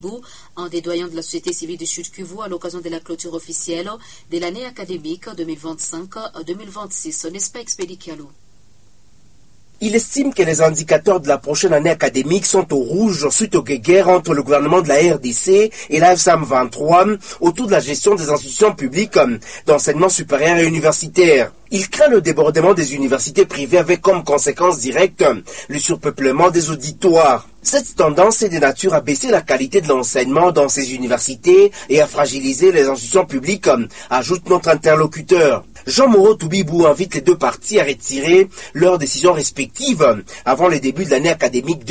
un des doyens de la société civile du Sud Kivu à l'occasion de la clôture officielle de l'année académique 2025-2026. N'est-ce pas Expédi Kialou? Il estime que les indicateurs de la prochaine année académique sont au rouge suite aux guerres entre le gouvernement de la RDC et la FSAM 23 autour de la gestion des institutions publiques d'enseignement supérieur et universitaire. Il craint le débordement des universités privées avec comme conséquence directe le surpeuplement des auditoires. Cette tendance est de nature à baisser la qualité de l'enseignement dans ces universités et à fragiliser les institutions publiques, ajoute notre interlocuteur. Jean Moreau Toubibou invite les deux parties à retirer leurs décisions respectives avant le début de l'année académique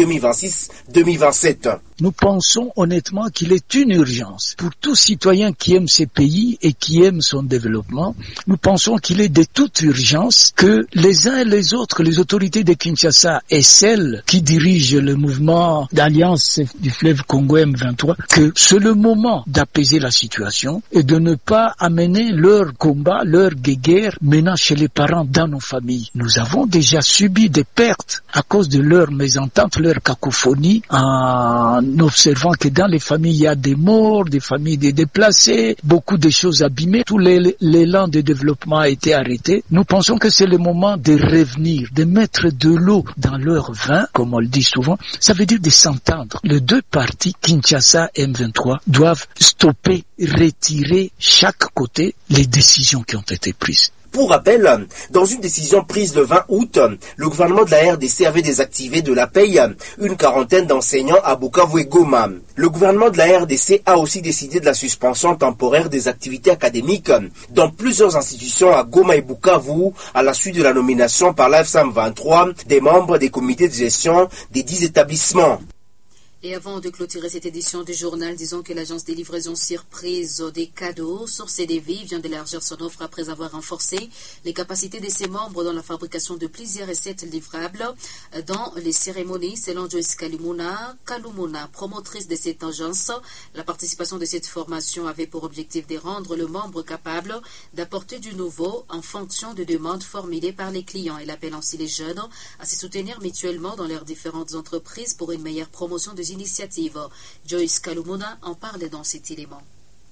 2026-2027. Nous pensons honnêtement qu'il est une urgence pour tout citoyen qui aime ses pays et qui aime son développement. Nous pensons qu'il est de toute urgence que les uns et les autres, les autorités de Kinshasa et celles qui dirigent le mouvement d'alliance du fleuve Congo M23, que c'est le moment d'apaiser la situation et de ne pas amener leur combat, leur guerre maintenant chez les parents dans nos familles. Nous avons déjà subi des pertes à cause de leur mésentente, leur cacophonie, en observant que dans les familles, il y a des morts, des familles des déplacés, beaucoup de choses abîmées, tout l'élan de développement a été arrêté. Nous pensons que c'est le moment de revenir, de mettre de l'eau dans leur vin, comme on le dit souvent. Ça veut dire de s'entendre. Les deux partis, Kinshasa et M23, doivent stopper, retirer chaque côté les décisions qui ont été prises. Pour rappel, dans une décision prise le 20 août, le gouvernement de la RDC avait désactivé de la paye une quarantaine d'enseignants à Bukavu et Goma. Le gouvernement de la RDC a aussi décidé de la suspension temporaire des activités académiques dans plusieurs institutions à Goma et Bukavu à la suite de la nomination par la FSAM 23 des membres des comités de gestion des 10 établissements. Et avant de clôturer cette édition du journal, disons que l'agence des livraisons surprise des cadeaux sur CDV vient d'élargir son offre après avoir renforcé les capacités de ses membres dans la fabrication de plusieurs recettes livrables dans les cérémonies. Selon Joyce Kalumuna, promotrice de cette agence, la participation de cette formation avait pour objectif de rendre le membre capable d'apporter du nouveau en fonction de demandes formulées par les clients. Elle appelle ainsi les jeunes à se soutenir mutuellement dans leurs différentes entreprises pour une meilleure promotion des initiatives. Joyce Kalumuna en parle dans cet élément.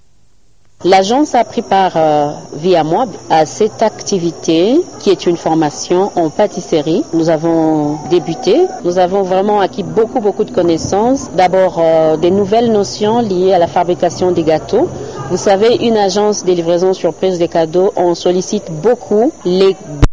L'agence a pris part via moi à cette activité qui est une formation en pâtisserie. Nous avons débuté, nous avons vraiment acquis beaucoup de connaissances. D'abord des nouvelles notions liées à la fabrication des gâteaux. Vous savez, une agence de livraison surprise des cadeaux, on sollicite beaucoup les